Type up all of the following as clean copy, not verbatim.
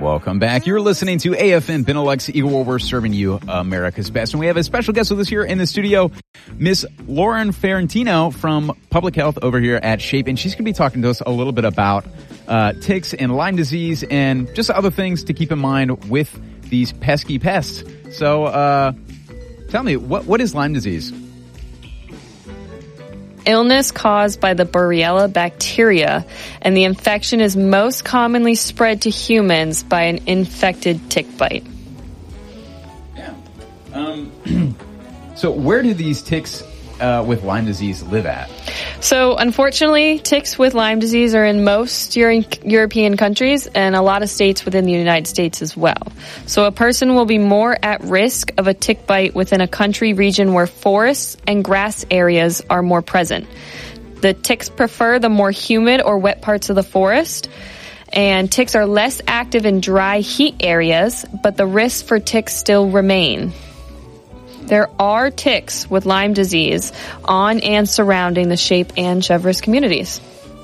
Welcome back. You're listening to AFN Benelux Eagle, where we're serving you America's best. And we have a special guest with us here in the studio, Miss Lauren Ferrantino from Public Health over here at SHAPE. And she's going to be talking to us a little bit about ticks and Lyme disease and just other things to keep in mind with these pesky pests. So tell me, what is Lyme disease? Illness caused by the Borrelia bacteria, and the infection is most commonly spread to humans by an infected tick bite. Yeah. So where do these ticks with Lyme disease live at? So unfortunately, ticks with Lyme disease are in most European countries and a lot of states within the United States as well. So a person will be more at risk of a tick bite within a country region where forests and grass areas are more present. The ticks prefer the more humid or wet parts of the forest, and ticks are less active in dry heat areas, but the risks for ticks still remain. There are ticks with Lyme disease on and surrounding the SHAPE and Chevreuse communities.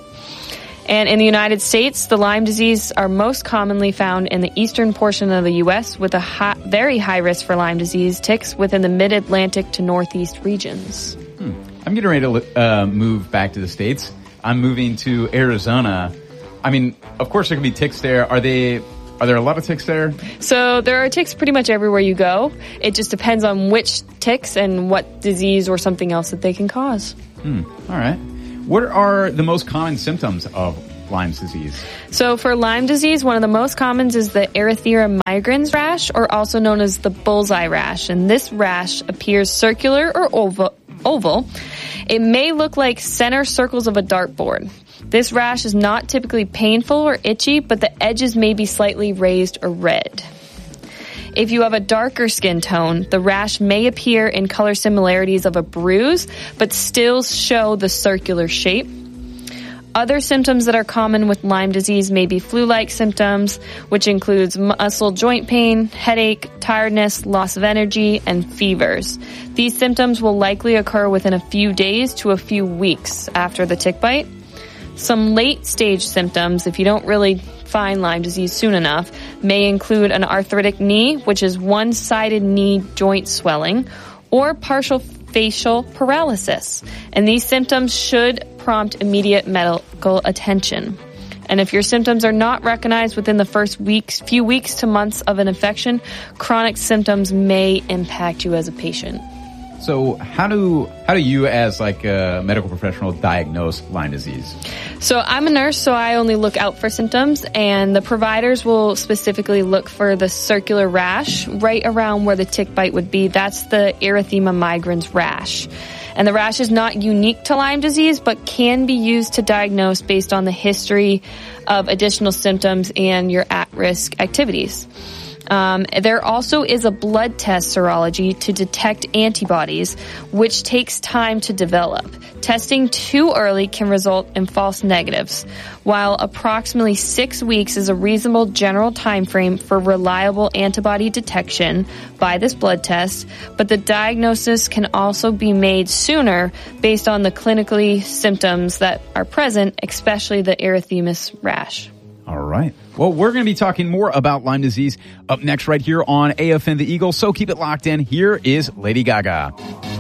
And in the United States, the Lyme disease are most commonly found in the eastern portion of the U.S. with a very high risk for Lyme disease ticks within the mid-Atlantic to northeast regions. I'm getting ready to move back to the States. I'm moving to Arizona. I mean, of course there can be ticks there. Are there a lot of ticks there? So there are ticks pretty much everywhere you go. It just depends on which ticks and what disease or something else that they can cause. All right. What are the most common symptoms of Lyme disease? So for Lyme disease, one of the most common is the erythema migrans rash, or also known as the bullseye rash. And this rash appears circular or oval. It may look like center circles of a dartboard. This rash is not typically painful or itchy, but the edges may be slightly raised or red. If you have a darker skin tone, the rash may appear in color similarities of a bruise, but still show the circular shape. Other symptoms that are common with Lyme disease may be flu-like symptoms, which includes muscle joint pain, headache, tiredness, loss of energy, and fevers. These symptoms will likely occur within a few days to a few weeks after the tick bite. Some late-stage symptoms, if you don't really find Lyme disease soon enough, may include an arthritic knee, which is one-sided knee joint swelling, or partial facial paralysis. And these symptoms should prompt immediate medical attention. And if your symptoms are not recognized within the first few weeks to months of an infection, chronic symptoms may impact you as a patient. So how do you as like a medical professional diagnose Lyme disease? So I'm a nurse, so I only look out for symptoms, and the providers will specifically look for the circular rash right around where the tick bite would be. That's the erythema migrans rash. And the rash is not unique to Lyme disease, but can be used to diagnose based on the history of additional symptoms and your at-risk activities. There also is a blood test serology to detect antibodies, which takes time to develop. Testing too early can result in false negatives, while approximately 6 weeks is a reasonable general time frame for reliable antibody detection by this blood test, but the diagnosis can also be made sooner based on the clinically symptoms that are present, especially the erythemus rash. All right. Well, we're going to be talking more about Lyme disease up next right here on AFN The Eagle, so keep it locked in. Here is Lady Gaga.